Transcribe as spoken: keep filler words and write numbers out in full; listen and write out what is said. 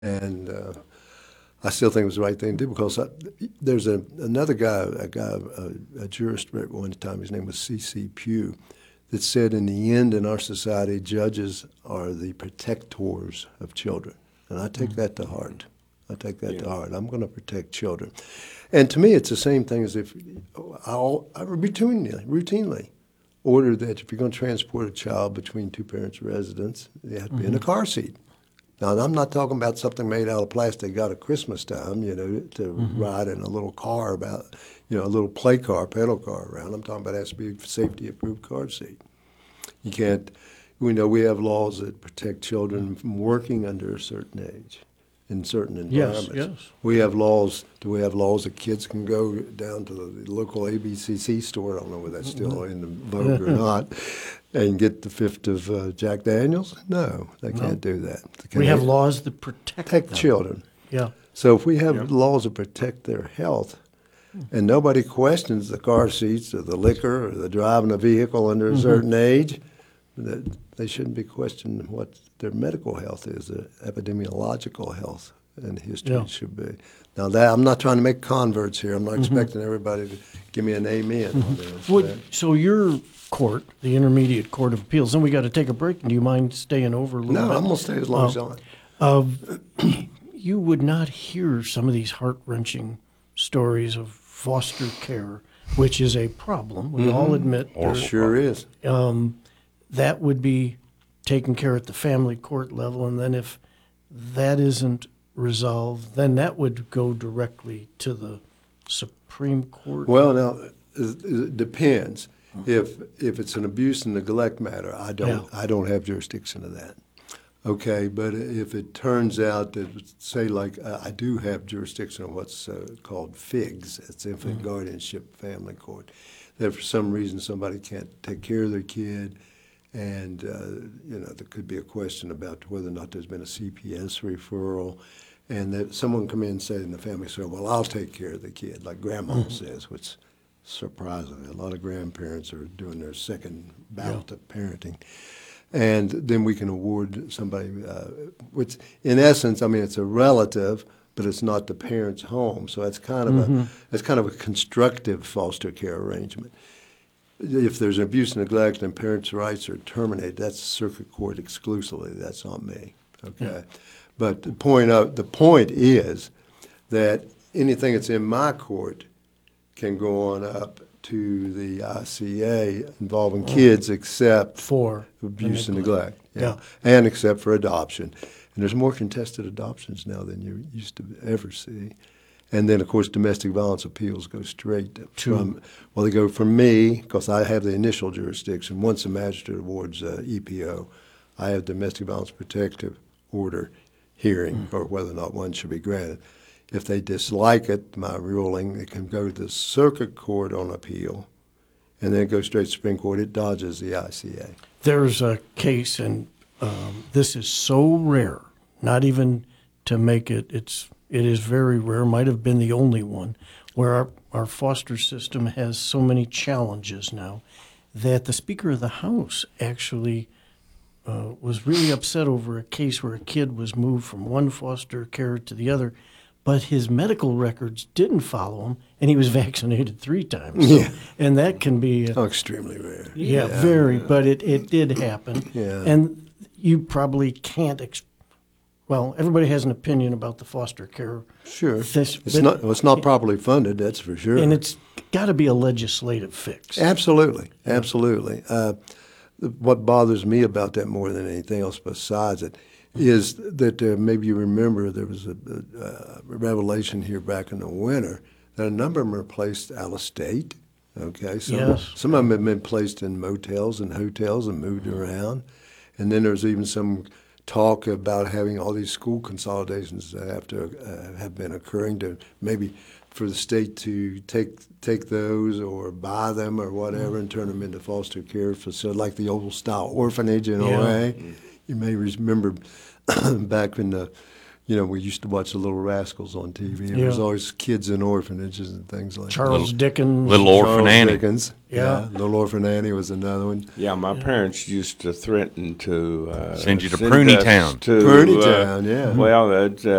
And uh, I still think it was the right thing to do because I, there's a, another guy, a guy, a, a jurist at one time, his name was C C. Pugh, that said in the end in our society, judges are the protectors of children. And I take that to heart. I take that yeah. to heart. I'm going to protect children. And to me, it's the same thing as if I'll, I routinely, routinely order that if you're going to transport a child between two parents' residence, they have to be mm-hmm. in a car seat. Now, I'm not talking about something made out of plastic got at Christmas time, you know, to mm-hmm. ride in a little car about, you know, a little play car, pedal car around. I'm talking about it has to be a safety-approved car seat. You can't, we know we have laws that protect children from working under a certain age in certain environments. Yes, yes. We have laws, do we have laws that kids can go down to the local A B C C store, I don't know whether that's still in the vogue or not, and get the fifth of uh, Jack Daniels? No, they can't no. do that. Can we have they, laws that protect protect them. children. Yeah. So if we have yep. laws that protect their health, and nobody questions the car seats or the liquor or the driving a vehicle under a mm-hmm. certain age, that they shouldn't be questioning what their medical health is, their epidemiological health and history yeah. should be. Now, that I'm not trying to make converts here. I'm not mm-hmm. expecting everybody to give me an amen mm-hmm. on this. Well, so your court, the Intermediate Court of Appeals, then we got to take a break. Do you mind staying over a little no, bit? No, I'm going to stay as long uh, as you want. Uh, you would not hear some of these heart-wrenching stories of foster care, which is a problem. We mm-hmm. all admit. It sure is. Um, that would be taken care at the family court level, and then if that isn't resolved, then that would go directly to the Supreme Court. Well, now it depends. If if it's an abuse and neglect matter, I don't yeah. I don't have jurisdiction of that. Okay, but if it turns out that, say, like uh, I do have jurisdiction of what's uh, called FIGS, it's Infant mm-hmm. Guardianship Family Court, that for some reason somebody can't take care of their kid, and uh, you know there could be a question about whether or not there's been a C P S referral, and that someone come in and say in the family, so well, I'll take care of the kid, like Grandma mm-hmm. says, which surprisingly a lot of grandparents are doing their second bout yeah. of parenting. And then we can award somebody, uh, which in essence, I mean, it's a relative, but it's not the parent's home. So it's kind of mm-hmm. a it's kind of a constructive foster care arrangement. If there's an abuse and neglect and parents' rights are terminated, that's circuit court exclusively. That's on me. Okay, yeah. But the point of the point is that anything that's in my court can go on up to the I C A involving kids except for abuse and neglect. Yeah. yeah. And except for adoption. And there's more contested adoptions now than you used to ever see. And then, of course, domestic violence appeals go straight from, well, they go from me, because I have the initial jurisdiction. Once the magistrate awards uh, E P O, I have domestic violence protective order hearing, mm. or whether or not one should be granted. If they dislike it, my ruling, it can go to the circuit court on appeal, and then it goes straight to Supreme Court. It dodges the I C A. There's a case, and um, this is so rare, not even to make it, it's, it is very rare, might have been the only one, where our, our foster system has so many challenges now that the Speaker of the House actually uh, was really upset over a case where a kid was moved from one foster care to the other, but his medical records didn't follow him, and he was vaccinated three times. So, yeah. And that can be... Uh, oh, extremely rare. Yeah, yeah very, yeah. but it, it did happen. Yeah. And you probably can't... Ex- well, everybody has an opinion about the foster care. Sure. This, it's, not, well, it's not properly funded, that's for sure. And it's got to be a legislative fix. Absolutely, absolutely. Uh, what bothers me about that more than anything else besides it is that uh, maybe you remember there was a, a, a revelation here back in the winter that a number of them are placed out of state. Okay, some, yes. some of them have been placed in motels and hotels and moved around. And then there's even some talk about having all these school consolidations that have to uh, have been occurring to maybe for the state to take take those or buy them or whatever and turn them into foster care facilities, like the old style orphanage in yeah. a way. You may remember back in the you know, we used to watch the Little Rascals on T V. And There's Yeah. always kids in orphanages and things like Charles Dickens. Little that. Orphan Charles Annie. Dickens. Yeah. Little Orphan Annie was another one. Yeah, my parents used to threaten to uh, Send you to send Pruny us Town. To, Pruny uh, Town, yeah. Well, that's, uh,